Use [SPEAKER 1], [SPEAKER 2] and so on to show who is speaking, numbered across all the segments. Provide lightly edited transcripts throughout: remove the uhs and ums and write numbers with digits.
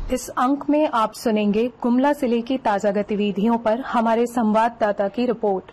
[SPEAKER 1] इस अंक में आप सुनेंगे गुमला जिले की ताजा गतिविधियों पर हमारे संवाददाता की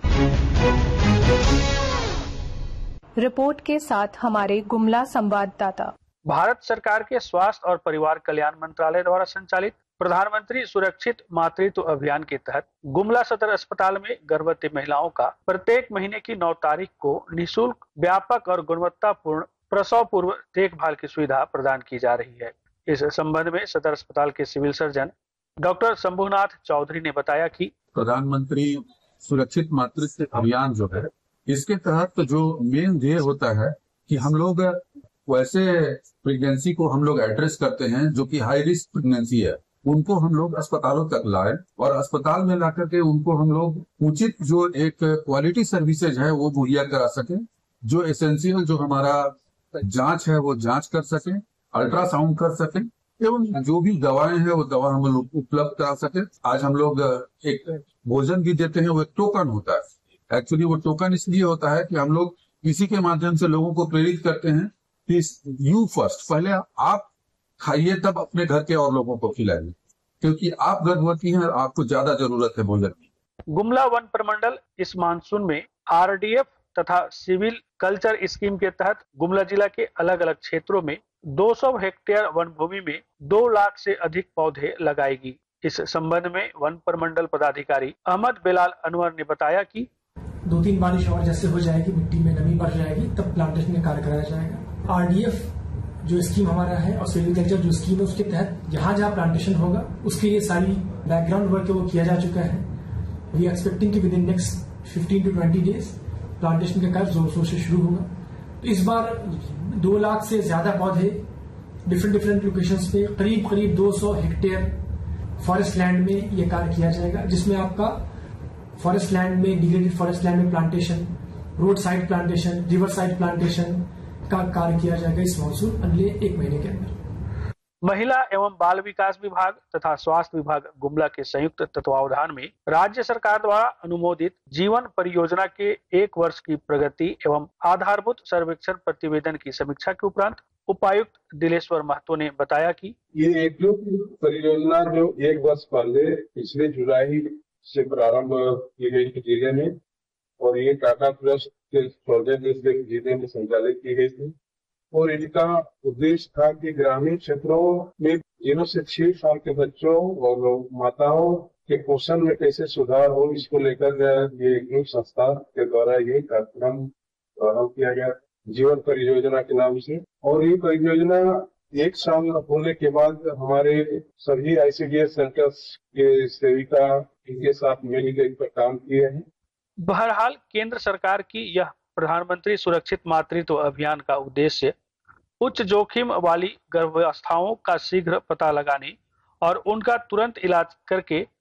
[SPEAKER 1] रिपोर्ट के साथ हमारे गुमला संवाददाता।
[SPEAKER 2] भारत सरकार के स्वास्थ्य और परिवार कल्याण मंत्रालय द्वारा संचालित प्रधानमंत्री सुरक्षित मातृत्व अभियान के तहत गुमला सदर अस्पताल में गर्भवती महिलाओं का प्रत्येक महीने की 9 तारीख को निःशुल्क, व्यापक और गुणवत्तापूर्ण प्रसव पूर्व देखभाल की सुविधा प्रदान की जा रही है। इस संबंध में सदर अस्पताल के civil surgeon doctor Shambhunath Chaudhary ने बताया कि
[SPEAKER 3] प्रधानमंत्री सुरक्षित मातृत्व अभियान जो है, इसके तहत जो मेन ध्येय होता है कि हम लोग वैसे प्रेगनेंसी को हम लोग एड्रेस करते हैं जो कि हाई रिस्क प्रेगनेंसी है, उनको हम लोग अस्पतालों तक लाए और अस्पताल में ला करके उनको हम लोग उचित जो एक क्वालिटी सर्विसेज है वो मुहैया करा सके, जो एसेंशियल जो हमारा जांच है वो जांच कर सके, अल्ट्रासाउंड कर सके एवं जो भी दवाएं हैं वो दवा हम लोग उपलब्ध करा सके। आज हम लोग एक भोजन भी देते हैं, वो एक टोकन होता है। एक्चुअली वो टोकन इसलिए होता है कि हम लोग इसी के माध्यम से लोगों को प्रेरित करते हैं कि यू फर्स्ट, पहले आप खाइए तब अपने घर के और लोगों को खिलाइए, क्योंकि आप गर्भवती हैं, आपको ज्यादा जरूरत है भोजन की।
[SPEAKER 2] गुमला वन प्रमंडल इस मानसून में आरडीएफ तथा सिविल कल्चर स्कीम के तहत गुमला जिला के अलग अलग क्षेत्रों में 200 हेक्टेयर वन भूमि में 2 लाख से अधिक पौधे लगाएगी। इस संबंध में वन प्रमंडल पदाधिकारी अहमद बेलाल अनवर ने बताया कि
[SPEAKER 4] 2-3 बारिश और जैसे हो जाएगी, मिट्टी में नमी बढ़ जाएगी, तब प्लांटेशन का कार्य कराया जाएगा। आरडीएफ जो स्कीम हमारा है और सिविकल्चर जो स्कीम है उसके तहत जहां जहां प्लांटेशन होगा उसके लिए सारी बैकग्राउंड वर्क वो किया जा चुका है। वी एक्सपेक्टिंग कि with in next 15 to 20 days plantation का कार्य जोर शोर से शुरू होगा। तो इस बार 2 लाख से ज्यादा पौधे डिफरेंट लोकेशंस पे करीब 200 हेक्टेयर फॉरेस्ट लैंड में ये कार्य किया जाएगा, जिसमें आपका फॉरेस्ट लैंड में, डिग्रेडेड फॉरेस्ट लैंड में plantation, road side plantation, river side plantation का कार्य किया जाएगा इस मानसून अगले 1 महीने के अंदर।
[SPEAKER 2] महिला एवं बाल विकास विभाग तथा स्वास्थ्य विभाग गुमला के संयुक्त तत्वावधान में राज्य सरकार द्वारा अनुमोदित जीवन परियोजना के 1 वर्ष की प्रगति एवं आधारभूत सर्वेक्षण प्रतिवेदन की समीक्षा के उपरांत उपायुक्त दिलेश्वर महतो ने बताया कि
[SPEAKER 5] ये एक परियोजना जो 1 वर्ष पहले पिछले जुलाई से प्रारंभ की गई थी जिले में, और ये टाटा ट्रस्ट के सौजन्य जिले में संचालित की गई थी, और इनका उद्देश्य था कि ग्रामीण क्षेत्रों में 0 से 6 साल के बच्चों और माताओं के पोषण में कैसे सुधार हो, इसको लेकर ये ग्रुप संस्था के द्वारा ये कार्यक्रम प्रारंभ किया गया जीवन परियोजना के नाम से। और ये परियोजना 1 साल होने के बाद हमारे सभी आईसीडीएस सेंटर्स के सेविका इनके साथ मिलकर इस पर काम किए हैं।
[SPEAKER 2] बहरहाल केंद्र सरकार की यह प्रधानमंत्री सुरक्षित मातृत्व अभियान का उद्देश्य उच्च जोखिम वाली गर्भावस्थाओं का शीघ्र पता लगाने और उनका तुरंत इलाज करके